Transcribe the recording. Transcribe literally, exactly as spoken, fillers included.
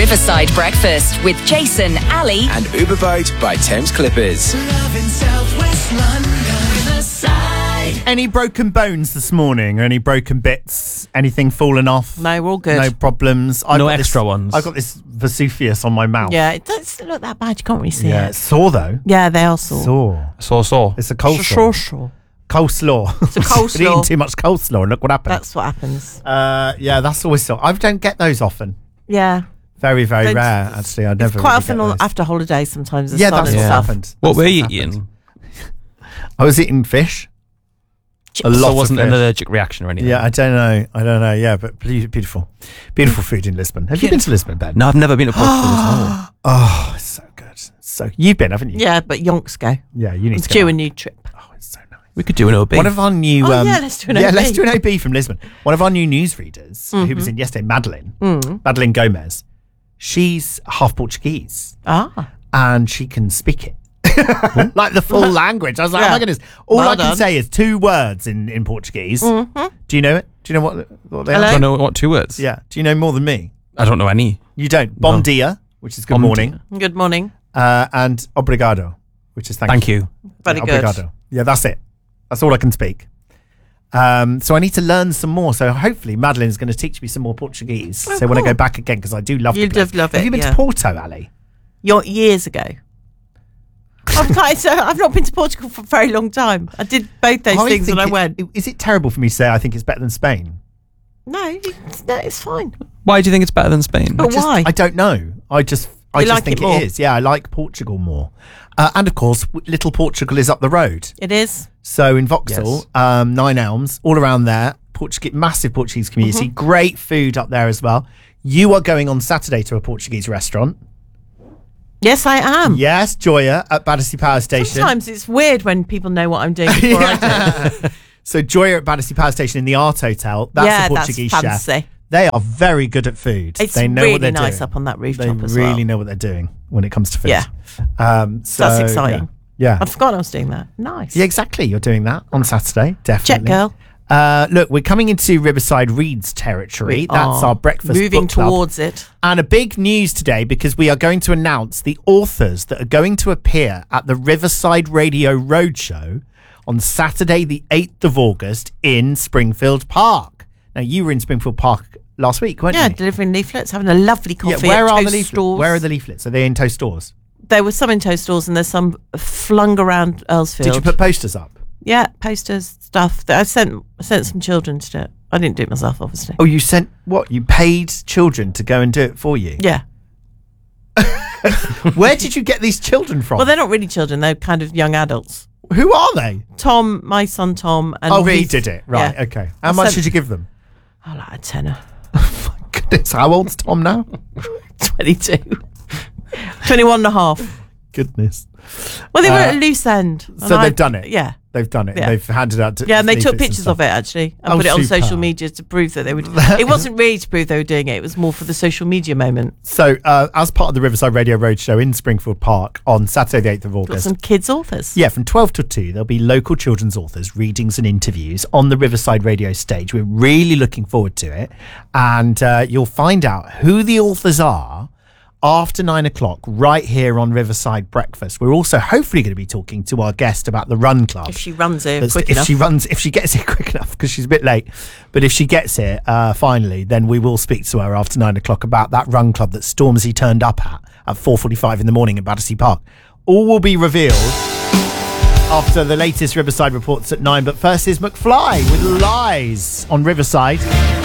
Riverside Breakfast with Jason, Ali and Uber Boat by Thames Clippers. Love in South West London. Riverside. Any broken bones this morning? Or any broken bits? Anything fallen off? No, we're all good. No problems. I've No got extra this, ones. I've got this Vesuvius on my mouth. Yeah, it doesn't look that bad. You can't really see Yeah, it. it's sore though. Yeah, they are sore. Sore. So, so. It's a coleslaw. Sure, sure. Coleslaw. It's a coleslaw. Been eating too much coleslaw and look what happened. That's what happens. Uh, yeah, that's always so. I don't get those often. Yeah. Very, very Don't- rare, actually. I never It's quite really often get on, those. after holidays sometimes. the Yeah, sun that's and what stuff. happened. What That's were you happened. eating? I was eating fish. A lot So it of wasn't fish. an allergic reaction or anything? Yeah, I don't know. I don't know. Yeah, but be- beautiful. Beautiful food in Lisbon. Have you been to Lisbon, Ben? No, I've never been to Portugal at all. Oh, it's so good. So you've been, haven't you? Yeah, but yonks go. Yeah, you need It's to due go. a new trip. Oh, it's so nice. We could do an O B. One of our new... Oh, um, yeah, let's do an Yeah, O B. let's do an O B from Lisbon. One of our new newsreaders, who was in yesterday, Madeline, Mm. Madeline Gomez, she's half Portuguese Ah. and she can speak it. Like the full language. I was like, oh Yeah. my goodness. All Well I can done. say is two words in, in Portuguese. Mm-hmm. Do you know it? Do you know what, what they Hello? are? I don't know what two words. Yeah. Do you know more than me? I don't know any. You don't. Bom dia, which is good Bom morning. Good morning. Uh, and obrigado, which is thank, Thank you. Very Yeah, good. obrigado. Yeah, that's it. That's all I can speak. Um, so I need to learn some more. So hopefully Madeline's going to teach me some more Portuguese. Oh, so when I cool. go back again, because I do love You'd the place. love- love Have it, you been yeah. to Porto, Ali? Your years ago. I've, tried, so I've not been to Portugal for a very long time. I did both those I things think and I it- went, Is it terrible for me to say I think it's better than Spain? no, it's, no, it's fine. Why do you think it's better than Spain? But I just, why? I don't know. I just, I You just like think it more? it is. Yeah, I like Portugal more. Uh, and of course, w- little Portugal is up the road. It is. So in Vauxhall, Yes. um, Nine Elms, all around there, Portuguese, massive Portuguese community, Mm-hmm. great food up there as well. You are going on Saturday to a Portuguese restaurant. Yes, I am. Yes, Joya at Battersea Power Station. Sometimes it's weird when people know what I'm doing before I do. So Joya at Battersea Power Station in the Art Hotel. That's Yeah, a Portuguese that's chef. fancy. They are very good at food. It's they know really what they're nice doing. up on that They rooftop as really well. know what they're doing when it comes to food. Yeah. Um, so That's exciting. Yeah. I'd forgotten I was doing that. Nice. Yeah, exactly. You're doing that on Saturday, definitely. Check, girl. Uh, look, we're coming into Riverside Reads territory. We That's are our breakfast moving book club. towards it. And a big news today because we are going to announce the authors that are going to appear at the Riverside Radio Roadshow on Saturday, the eighth of August in Springfield Park. Now, you were in Springfield Park last week, weren't Yeah, you? delivering leaflets, having a lovely Yeah, coffee where at are toast the leaflets? stores. Where are the leaflets? Are they in toast stores? There were some in toast stores and there's some flung around Earlsfield. Did you put posters up? Yeah, posters, stuff. That I sent I sent some children to do it. I didn't do it myself, obviously. Oh, you sent what? You paid children to go and do it for you? Yeah. Where did you get these children from? Well, they're not really children. They're kind of young adults. Who are they? Tom, my son Tom, and Oh, Ruth. he did it. Right, Yeah. okay. How I much sent- did you give them? Oh, like a tenner. Goodness, how old's Tom now? twenty-two. twenty-one and a half. Goodness. Well, they were Uh, at a loose end. and So I- they've done it? Yeah. They've done it. Yeah. They've handed out to Yeah, and they took leaflets and pictures stuff. of it, actually, and Oh, put it on superb. social media to prove that they would. It wasn't really to prove they were doing it. It was more for the social media moment. So, uh, as part of the Riverside Radio Roadshow in Springfield Park on Saturday, the eighth of Got August, some kids authors. yeah, from twelve to two, there'll be local children's authors, readings and interviews on the Riverside Radio stage. We're really looking forward to it. And uh, you'll find out who the authors are after nine o'clock right here on Riverside Breakfast. We're also hopefully going to be talking to our guest about the Run Club. If she runs it That's- quick if enough. she runs, if she gets here quick enough, because she's a bit late. But if she gets here uh, finally, then we will speak to her after nine o'clock about that run club that Stormzy turned up at at four forty-five in the morning in Battersea Park. All will be revealed after the latest Riverside reports at nine. But first is McFly with Lies on Riverside.